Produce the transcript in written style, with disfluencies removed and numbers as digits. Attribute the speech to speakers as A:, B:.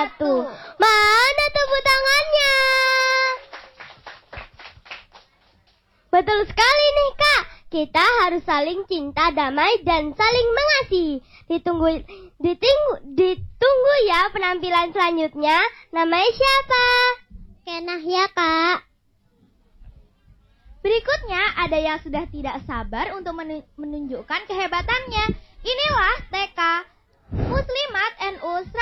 A: satu. Mana tepuk tangannya? Betul sekali nih Kak. Kita harus saling cinta, damai, dan saling mengasihi. Ditunggu ya penampilan selanjutnya. Namanya siapa?
B: Kenah ya Kak.
C: Berikutnya ada yang sudah tidak sabar untuk menunjukkan kehebatannya. Inilah TK Muslimat NU